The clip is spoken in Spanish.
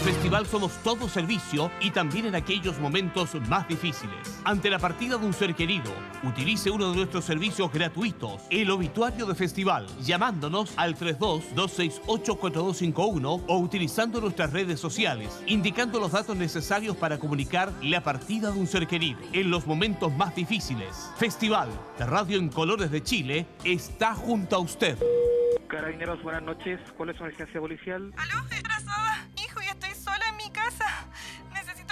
Festival somos todo servicio y también en aquellos momentos más difíciles. Ante la partida de un ser querido, utilice uno de nuestros servicios gratuitos, el obituario de Festival, llamándonos al 32-268-4251 o utilizando nuestras redes sociales, indicando los datos necesarios para comunicar la partida de un ser querido. En los momentos más difíciles, Festival, la radio en colores de Chile, está junto a usted. Carabineros, buenas noches. ¿Cuál es su emergencia policial? ¿Aló?